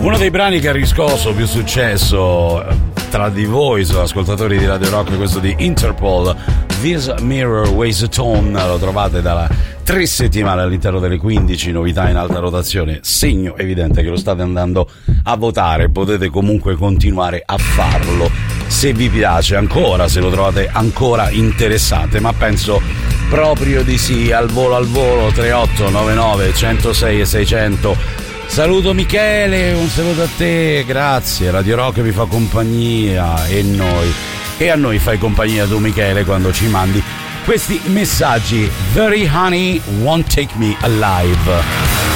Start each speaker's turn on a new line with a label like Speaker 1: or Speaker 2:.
Speaker 1: Uno dei brani che ha riscosso più successo tra di voi, sono ascoltatori di Radio Rock, questo di Interpol, This Mirror Weighs a Ton, lo trovate da 3 settimane all'interno delle 15 novità in alta rotazione, segno evidente che lo state andando a votare, potete comunque continuare a farlo se vi piace ancora, se lo trovate ancora interessante, ma penso proprio di sì. Al volo 3899 106 e 600. Saluto Michele, un saluto a te, grazie. Radio Rock vi fa compagnia e a noi fai compagnia tu Michele quando ci mandi questi messaggi. Very Honey Won't Take Me Alive.